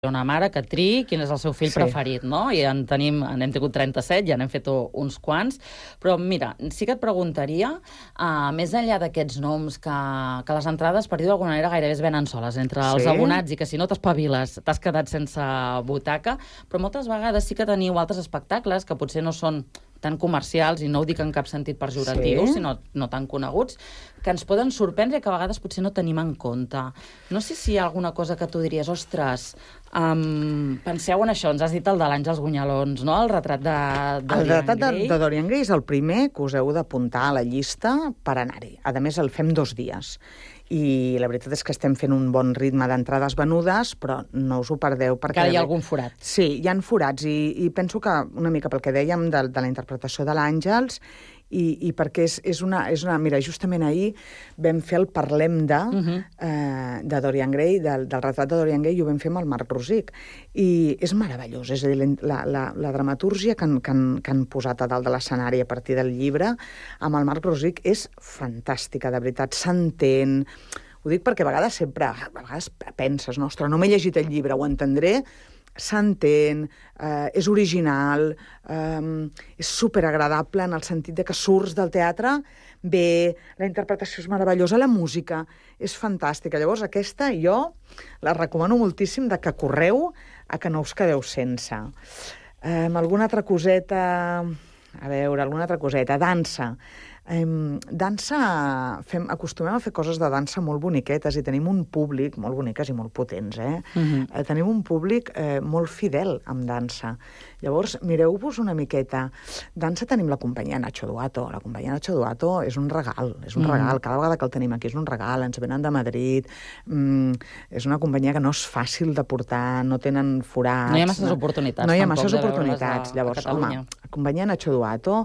una mare que triï quin és el seu fill preferit, no? I n'hem tingut 37, ja n'hem fet uns quants. Però mira, sí que et preguntaria, més enllà d'aquests noms, que les entrades, per dir-ho d'alguna manera, gairebé es venen soles entre els abonats i que si no t'espaviles t'has quedat sense butaca, però moltes vegades sí que teniu altres espectacles que potser no són tan comercials, i no ho dic en cap sentit pejoratiu, sinó no tan coneguts, que ens poden sorprendre i que a vegades potser no tenim en compte. No sé si hi ha alguna cosa que tu diries, ostres, penseu en això, ens has dit el de l'Àngels Gunyalons, no? El retrat de Dorian Gray. El retrat de Dorian Gray és el primer que us heu d'apuntar a la llista per anar-hi. A més, el fem 2 dies. I la veritat és que estem fent un bon ritme d'entrades venudes, però no us ho perdeu. Perquè hi ha algun forat. Sí, hi ha forats, i penso que una mica pel que dèiem de la interpretació de l'Àngels, i perquè és una... Mira, justament ahir vam fer el Parlem de Dorian Gray, del retrat de Dorian Gray, i ho vam fer amb el Marc Rosic. I és meravellós, és a dir, la dramatúrgia que han posat a dalt de l'escenari a partir del llibre amb el Marc Rosic és fantàstica, de veritat, s'entén. Ho dic perquè a vegades penses, no, ostres, no m'he llegit el llibre, ho entendré. S'entén, és original, és superagradable en el sentit de que surts del teatre bé, la interpretació és meravellosa, la música és fantàstica. Llavors, aquesta jo la recomano moltíssim de que correu a que no us quedeu sense. Alguna altra coseta... A veure, alguna altra coseta. Dansa. Acostumem a fer coses de dansa molt boniquetes i tenim un públic, molt boniques i molt potents, tenim un públic molt fidel amb dansa. Llavors, mireu-vos una miqueta. Dansa tenim la companyia Nacho Duato. La companyia Nacho Duato és un regal, Cada vegada que el tenim aquí és un regal, ens venen de Madrid. És una companyia que no és fàcil de portar, no tenen forats. No hi ha masses oportunitats. No hi ha masses oportunitats. Llavors, home, la companyia Nacho Duato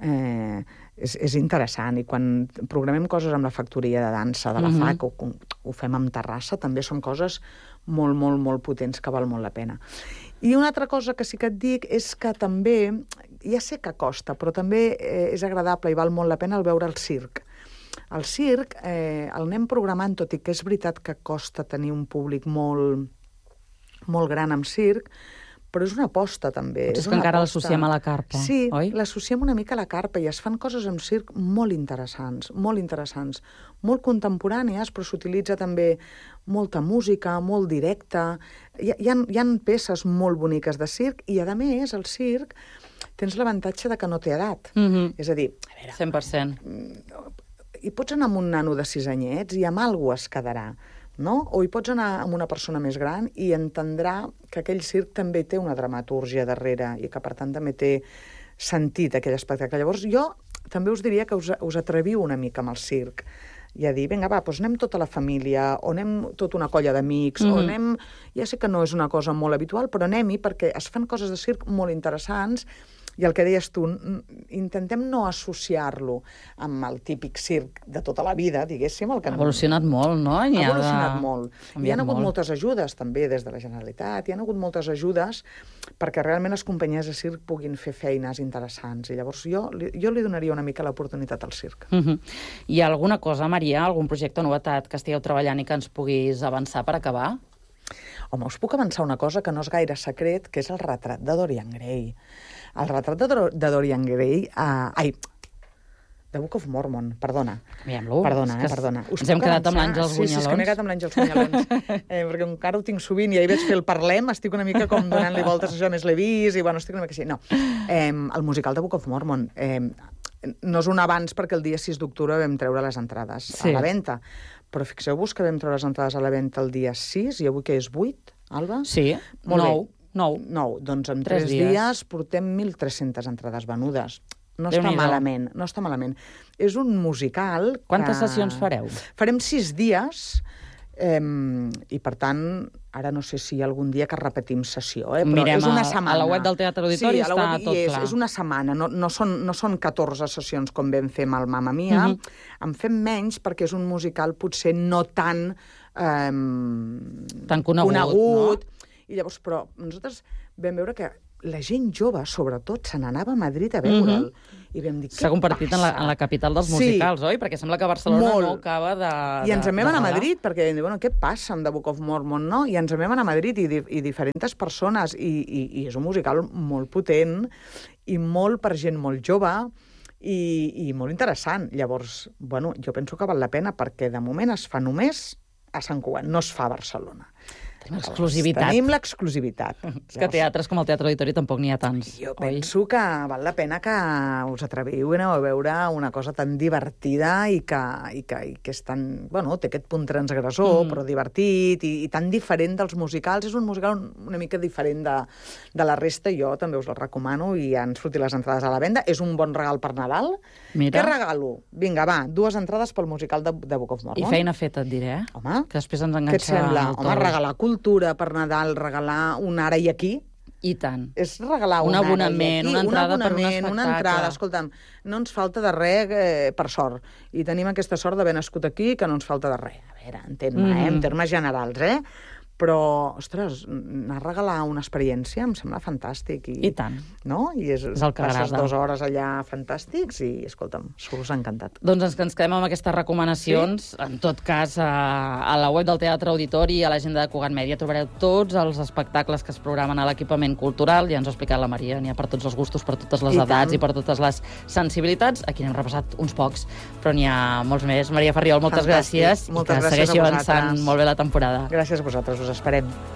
és interessant, i quan programem coses amb la factoria de dansa de la FAC, o ho fem amb Terrassa, també són coses molt, molt, molt potents que val molt la pena. I una altra cosa que sí que et dic és que també, ja sé que costa, però també és agradable i val molt la pena el veure el circ. El circ el anem programant, tot i que és veritat que costa tenir un públic molt, molt gran amb circ, però és una aposta, també. Potser és que encara l'associem a la carpa, oi? Sí, l'associem una mica a la carpa, i es fan coses amb circ molt interessants, molt contemporànies, però s'utilitza també molta música, molt directa. Hi ha peces molt boniques de circ, i a més, el circ tens l'avantatge de que no té edat. És a dir, a veure... 100%. Hi pots anar amb un nano de 6 anyets i amb alguna cosa es quedarà, no? O hi pots anar amb una persona més gran i entendrà que aquell circ també té una dramatúrgia darrere, i que, per tant, també té sentit aquell espectacle. Llavors, jo també us diria que us atreviu una mica amb el circ, i a dir, vinga, va, doncs anem tota la família, o anem tota una colla d'amics, o anem... Ja sé que no és una cosa molt habitual, però anem-hi, perquè es fan coses de circ molt interessants. I el que deies tu, intentem no associar-lo amb el típic circ de tota la vida, diguéssim. Ha evolucionat molt, no? Ha evolucionat molt. Hi ha hagut moltes ajudes, també, des de la Generalitat. Hi ha hagut moltes ajudes perquè realment les companyies de circ puguin fer feines interessants. I llavors jo li donaria una mica l'oportunitat al circ. Hi ha alguna cosa, Maria, algun projecte o novetat que estigueu treballant i que ens puguis avançar per acabar? Home, us puc avançar una cosa que no és gaire secret, que és el retrat de Dorian Gray. El retrat de Dorian Gray... The Book of Mormon, perdona. Perdona. Ens hem quedat amb l'Àngels Gunyalons. Sí, és que m'he quedat amb l'Àngels Gunyalons. Perquè encara ho tinc sovint, i ahir vaig fer el Parlem, estic una mica com donant-li voltes a això, més l'he vist, i bueno, estic una mica així. No, el musical The Book of Mormon... no és un abans, perquè el dia 6 d'octubre vam treure les entrades a la venda. Però fixeu-vos que vam treure les entrades a la venda el dia 6, i avui que és 8, Alba? Sí, 9. Doncs en 3 dies portem 1.300 entrades venudes. No està malament. És un musical que... Quantes sessions fareu? Farem 6 dies, i per tant, ara no sé si hi ha algun dia que repetim sessió, però mirem és una setmana. A la web del Teatre Auditori està tot clar. És una setmana, no són 14 sessions com vam fer amb el Mamma Mia. En fem menys perquè és un musical potser no tan conegut. I llavors, però nosaltres vam veure que la gent jove, sobretot, se n'anava a Madrid a veure'l. I vam dir, s'ha convertit en la capital dels musicals, oi? Perquè sembla que Barcelona no acaba de... I ens en vam anar a Madrid, perquè vam dir, bueno, què passa amb The Book of Mormon, no? I ens en vam anar a Madrid i diferents persones, i és un musical molt potent, i molt per gent molt jove, i molt interessant. Llavors, bueno, jo penso que val la pena, perquè de moment es fa només a Sant Cugat, no es fa a Barcelona. Tenim l'exclusivitat. Tenim l'exclusivitat. És que teatres com el Teatre Auditori tampoc n'hi ha tants, jo penso que val la pena que us atreviu i aneu a veure una cosa tan divertida i que és tan... Bueno, té aquest punt transgressor, però divertit i tan diferent dels musicals. És un musical una mica diferent de la resta. Jo també us el recomano i ja han sortit les entrades a la venda. És un bon regal per Nadal. Mira. Què regalo? Vinga, va, 2 entrades pel musical de Book of Mormon. I feina feta, et diré, Home, que després ens enganxa... Què et sembla? Home, regalar cultura per Nadal, regalar un ara i aquí. I tant. És regalar un abonament, una entrada per un espectacle. Una entrada, escolta'm, no ens falta de res, per sort. I tenim aquesta sort d'haver nascut aquí, que no ens falta de res. A veure, entén-me, en termes generals, Però, ostres, anar a regalar una experiència em sembla fantàstic. I tant. No? I és el que passes agrada. 2 hores allà fantàstics i, escolta'm, surts encantat. Doncs ens quedem amb aquestes recomanacions. Sí? En tot cas, a la web del Teatre Auditori i a l'agenda de Cugat Mèdia trobareu tots els espectacles que es programen a l'equipament cultural. Ja ens ho ha explicat la Maria, n'hi ha per tots els gustos, per totes les edats i per totes les sensibilitats. Aquí n'hem repassat uns pocs, però n'hi ha molts més. Maria Farriol, moltes gràcies. Moltes gràcies segueixi a vosaltres. avançant molt bé la temporada. Gràcies a vosaltres, us esperem.